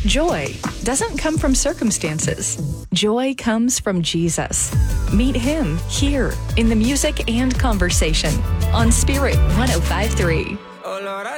Joy doesn't come from circumstances. Joy comes from Jesus. Meet him here in the music and conversation on Spirit 105.3.